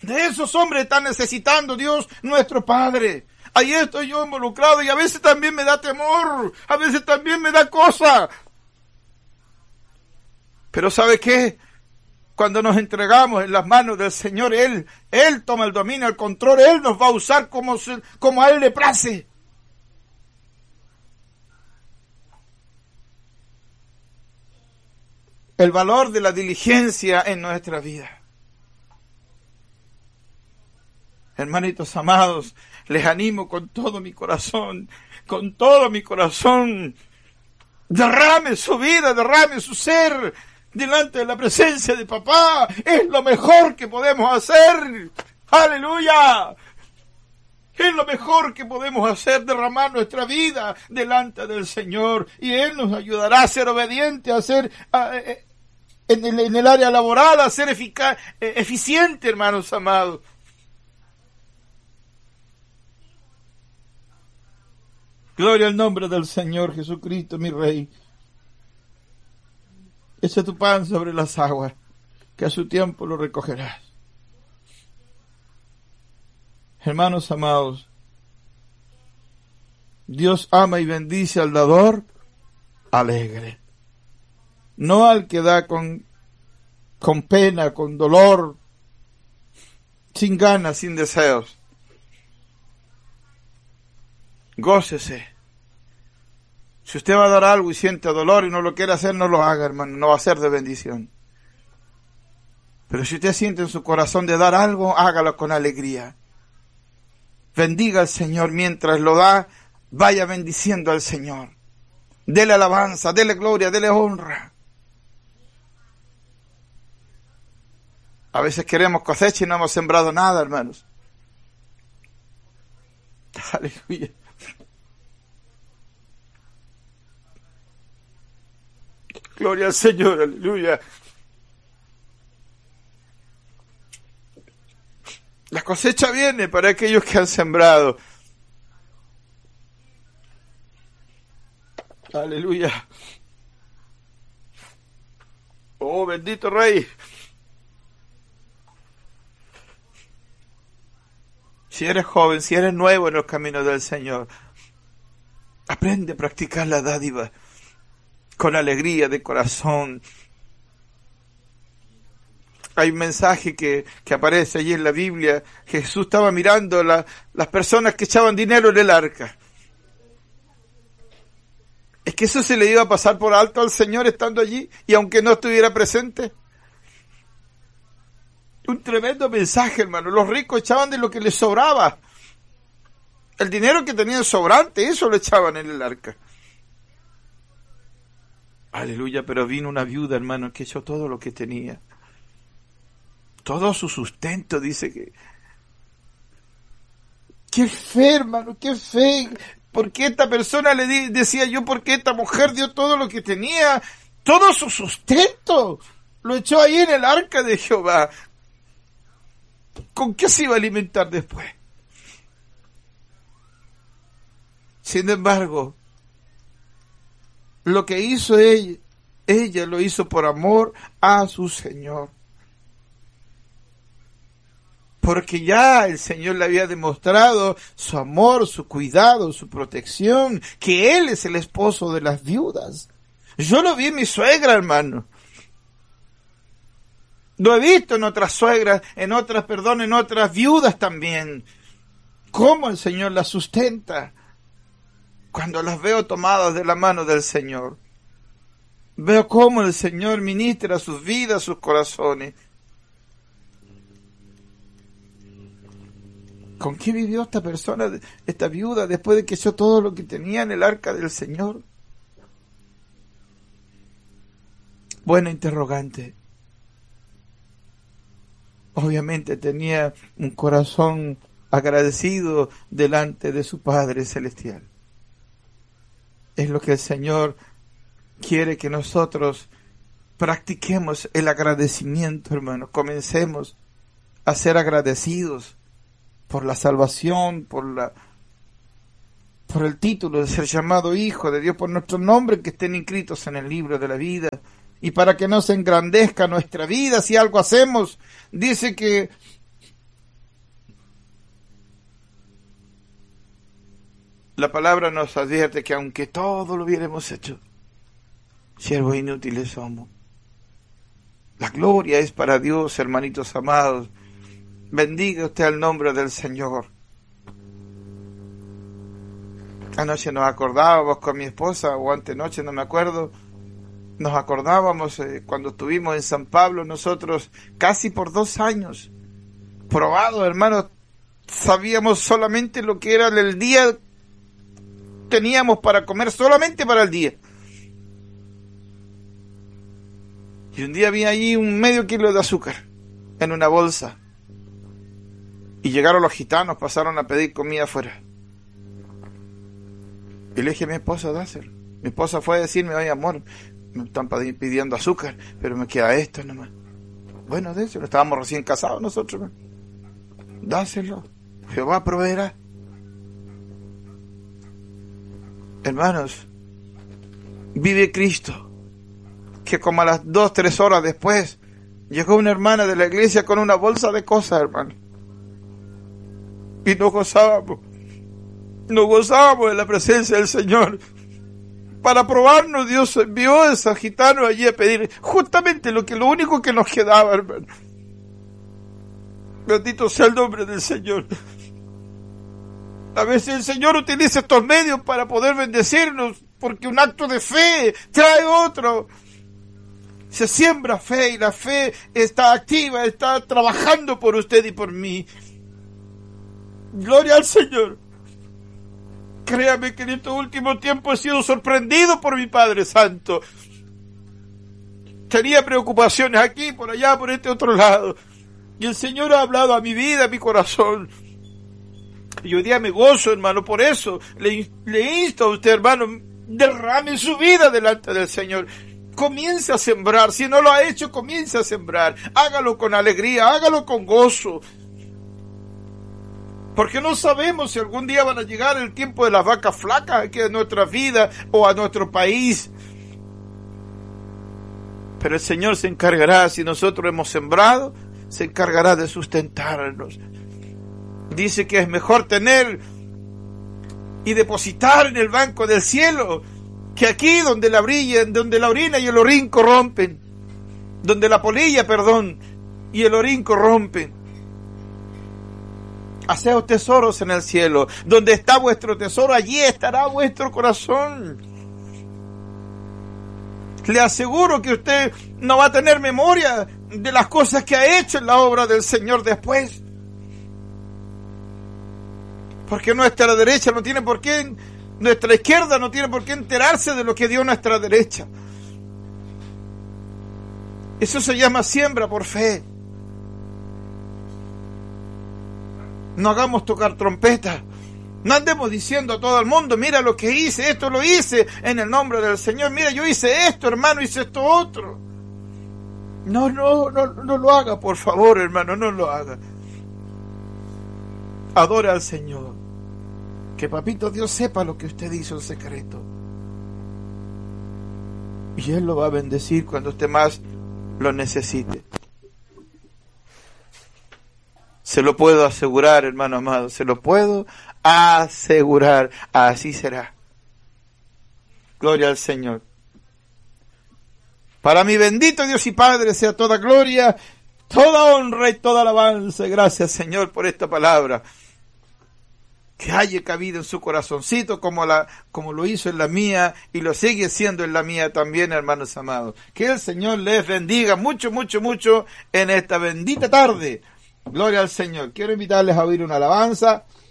De esos hombres está necesitando Dios, nuestro Padre. Ahí estoy yo involucrado y a veces también me da temor, a veces también me da cosa. Pero ¿sabe qué? Cuando nos entregamos en las manos del Señor, Él toma el dominio, el control, Él nos va a usar como a Él le place. El valor de la diligencia en nuestra vida. Hermanitos amados, les animo con todo mi corazón, derrame su vida, derrame su ser delante de la presencia de papá. Es lo mejor que podemos hacer. ¡Aleluya! Es lo mejor que podemos hacer, derramar nuestra vida delante del Señor. Y Él nos ayudará a ser obediente, a ser en el área laboral, a ser eficiente, hermanos amados. Gloria al nombre del Señor Jesucristo, mi Rey. Echa tu pan sobre las aguas, que a su tiempo lo recogerás. Hermanos amados, Dios ama y bendice al dador alegre, no al que da con pena, con dolor, sin ganas, sin deseos. Gócese. Si usted va a dar algo y siente dolor y no lo quiere hacer, no lo haga, hermano, no va a ser de bendición. Pero si usted siente en su corazón de dar algo, hágalo con alegría. Bendiga al Señor mientras lo da, vaya bendiciendo al Señor. Dele alabanza, dele gloria, dele honra. A veces queremos cosecha y no hemos sembrado nada, hermanos. Aleluya. Gloria al Señor, aleluya. La cosecha viene para aquellos que han sembrado. Aleluya. Oh, bendito Rey. Si eres joven, si eres nuevo en los caminos del Señor, aprende a practicar la dádiva con alegría de corazón. Hay un mensaje que aparece allí en la Biblia. Jesús estaba mirando las personas que echaban dinero en el arca. ¿Es que eso se le iba a pasar por alto al Señor estando allí y aunque no estuviera presente? Un tremendo mensaje, hermano. Los ricos echaban de lo que les sobraba. El dinero que tenían sobrante, eso lo echaban en el arca. Aleluya, pero vino una viuda, hermano, que echó todo lo que tenía. Todo su sustento, dice que... ¡Qué fe, hermano! ¡Qué fe! ¿Por qué esta persona decía yo, por qué esta mujer dio todo lo que tenía? Todo su sustento lo echó ahí en el arca de Jehová. ¿Con qué se iba a alimentar después? Sin embargo, lo que hizo ella lo hizo por amor a su Señor. Porque ya el Señor le había demostrado su amor, su cuidado, su protección, que Él es el esposo de las viudas. Yo lo vi en mi suegra, hermano. Lo he visto en otras suegras, en otras viudas también. Cómo el Señor las sustenta. Cuando las veo tomadas de la mano del Señor. Veo cómo el Señor ministra sus vidas, sus corazones. ¿Con qué vivió esta persona, esta viuda, después de que echó todo lo que tenía en el arca del Señor? Buena interrogante. Obviamente tenía un corazón agradecido delante de su Padre Celestial. Es lo que el Señor quiere que nosotros practiquemos, el agradecimiento, hermanos. Comencemos a ser agradecidos por la salvación, por el título de ser llamado hijo de Dios, por nuestros nombres que estén inscritos en el libro de la vida, y para que no se engrandezca nuestra vida si algo hacemos. Dice que La palabra nos advierte que aunque todo lo hubiéramos hecho, siervos inútiles somos. La gloria es para Dios, hermanitos amados. Bendiga usted el nombre del Señor. Anoche nos acordábamos con mi esposa, o antenoche, no me acuerdo, nos acordábamos cuando estuvimos en San Pablo, nosotros casi por 2 años, probados, hermanos, sabíamos solamente lo que era el día, teníamos para comer solamente para el día. Y un día vi allí un medio kilo de azúcar en una bolsa. Y llegaron los gitanos, pasaron a pedir comida afuera. Y le dije a mi esposa, dáselo. Mi esposa fue a decirme, oye amor, me están pidiendo azúcar, pero me queda esto nomás. Bueno, dáselo, estábamos recién casados nosotros. ¿No? Dáselo, Jehová proveerá. Hermanos, vive Cristo, que como a las 2-3 horas después, llegó una hermana de la iglesia con una bolsa de cosas, hermano. Y nos gozábamos de la presencia del Señor. Para probarnos, Dios envió a esos gitanos allí a pedir justamente lo único que nos quedaba, hermano. Bendito sea el nombre del Señor. A veces el Señor utiliza estos medios para poder bendecirnos, porque un acto de fe trae otro. Se siembra fe y la fe está activa, está trabajando por usted y por mí. Gloria al Señor. Créame que en este último tiempo he sido sorprendido por mi Padre Santo. Tenía preocupaciones aquí, por allá, por este otro lado. Y el Señor ha hablado a mi vida, a mi corazón. Y hoy día me gozo, hermano, por eso le insto a usted, hermano, derrame su vida delante del Señor. Comience a sembrar. Si no lo ha hecho, comience a sembrar. Hágalo con alegría, hágalo con gozo. Porque no sabemos si algún día van a llegar el tiempo de las vacas flacas aquí en nuestra vida o a nuestro país. Pero el Señor se encargará, si nosotros hemos sembrado, se encargará de sustentarnos. Dice que es mejor tener y depositar en el banco del cielo que aquí donde la orina y el orín corrompen, donde la polilla, y el orín corrompen. Haceos tesoros en el cielo. Donde está vuestro tesoro, allí estará vuestro corazón. Le aseguro que usted no va a tener memoria de las cosas que ha hecho en la obra del Señor después. Porque nuestra derecha no tiene por qué, nuestra izquierda no tiene por qué enterarse de lo que dio nuestra derecha. Eso se llama siembra por fe. No hagamos tocar trompeta. No andemos diciendo a todo el mundo, mira lo que hice, esto lo hice en el nombre del Señor. Mira, yo hice esto, hermano, hice esto otro. No lo haga, por favor, hermano, no lo haga. Adore al Señor. Que papito Dios sepa lo que usted hizo en secreto. Y Él lo va a bendecir cuando usted más lo necesite. Se lo puedo asegurar, hermano amado, se lo puedo asegurar. Así será. Gloria al Señor. Para mi bendito Dios y Padre sea toda gloria, toda honra y toda alabanza. Gracias, Señor, por esta palabra. Que haya cabido en su corazoncito como lo hizo en la mía y lo sigue siendo en la mía también, hermanos amados. Que el Señor les bendiga mucho, mucho, mucho en esta bendita tarde. Gloria al Señor. Quiero invitarles a oír una alabanza.